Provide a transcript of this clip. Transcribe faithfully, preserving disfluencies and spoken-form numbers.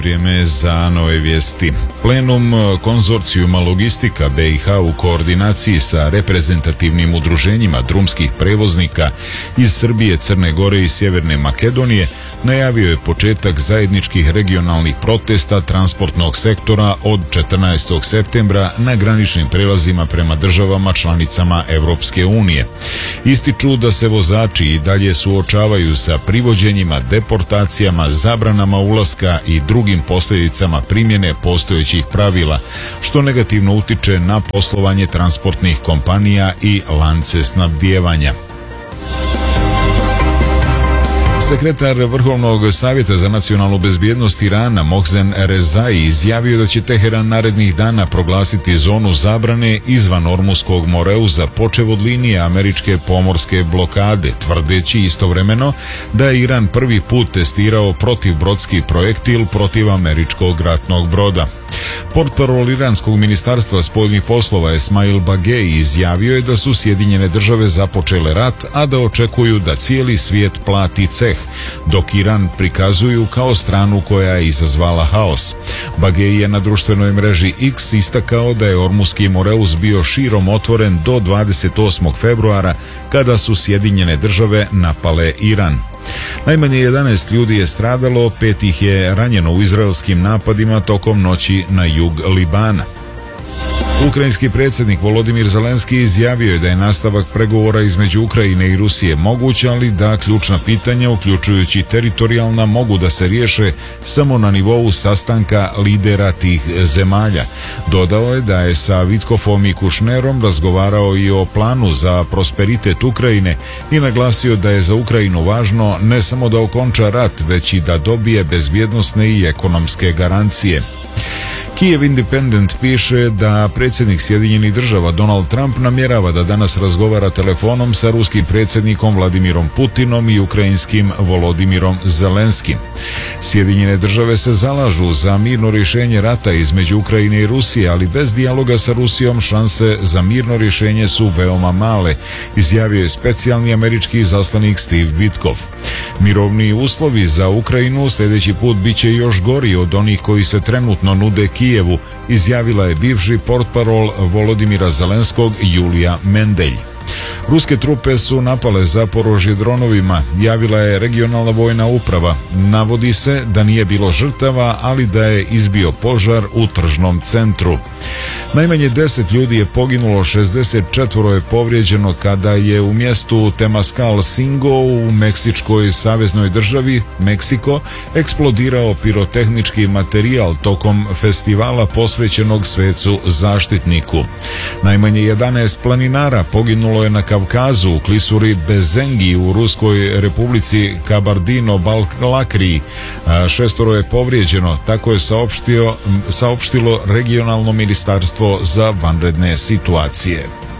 Vrijeme za nove vijesti. Plenum konzorcijuma Logistika B i H u koordinaciji sa reprezentativnim udruženjima drumskih prevoznika iz Srbije, Crne Gore i Sjeverne Makedonije najavio je početak zajedničkih regionalnih protesta transportnog sektora od četrnaestog septembra na graničnim prelazima prema državama članicama Evropske unije. Ističu da se vozači i dalje suočavaju sa privođenjima, deportacijama, zabranama ulaska i drugim posljedicama primjene postojećih pravila, što negativno utiče na poslovanje transportnih kompanija i lance snabdijevanja. Sekretar Vrhovnog savjeta za nacionalnu bezbjednost Irana Mohsen Rezai izjavio da će Teheran narednih dana proglasiti zonu zabrane izvan Ormuskog moreuza počev od linije američke pomorske blokade, tvrdeći istovremeno da je Iran prvi put testirao protivbrodski projektil protiv američkog ratnog broda. Portparol iranskog ministarstva spoljnih poslova Esmail Bagej izjavio je da su Sjedinjene države započele rat, a da očekuju da cijeli svijet plati ceh, dok Iran prikazuju kao stranu koja je izazvala haos. Bagej je na društvenoj mreži X istakao da je Ormuski moreuz bio širom otvoren do dvadeset osmog februara kada su Sjedinjene države napale Iran. Najmanje jedanaest ljudi je stradalo, pet ih je ranjeno u izraelskim napadima tokom noći na jug Libana. Ukrajinski predsjednik Volodimir Zelenski izjavio je da je nastavak pregovora između Ukrajine i Rusije moguć, ali da ključna pitanja, uključujući teritorijalna, mogu da se riješe samo na nivou sastanka lidera tih zemalja. Dodao je da je sa Vitkofom i Kušnerom razgovarao i o planu za prosperitet Ukrajine i naglasio da je za Ukrajinu važno ne samo da okonča rat, već i da dobije bezbjednosne i ekonomske garancije. Kijev Independent piše da predsjednik Sjedinjenih država Donald Trump namjerava da danas razgovara telefonom sa ruskim predsjednikom Vladimirom Putinom i ukrajinskim Volodimirom Zelenskim. Sjedinjene države se zalažu za mirno rješenje rata između Ukrajine i Rusije, ali bez dijaloga sa Rusijom šanse za mirno rješenje su veoma male, izjavio je specijalni američki izaslanik Steve Witkoff. Mirovni uslovi za Ukrajinu sljedeći put bit će još gori od onih koji se trenutno nude Kijevu, izjavila je bivši portparol Volodimira Zelenskog Julija Mendelj. Ruske trupe su napale Zaporožje dronovima, javila je regionalna vojna uprava. Navodi se da nije bilo žrtava, ali da je izbio požar u tržnom centru. Najmanje deset ljudi je poginulo, šezdeset četiri je povrijeđeno kada je u mjestu Temascal Singo u meksičkoj saveznoj državi Meksiko eksplodirao pirotehnički materijal tokom festivala posvećenog svecu zaštitniku. Najmanje jedanaest planinara poginulo je na Kavkazu u klisuri Bezengi u Ruskoj republici Kabardino-Balkakriji. Šestoro je povrijeđeno, tako je saopštio, saopštilo regionalno ministarstvo za vanredne situacije.